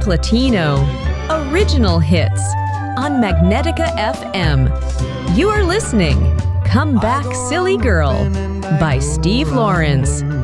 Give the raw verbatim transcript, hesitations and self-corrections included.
Platino. Original hits on Magnetica F M. You are listening Come Back Silly Girl by Steve Lawrence.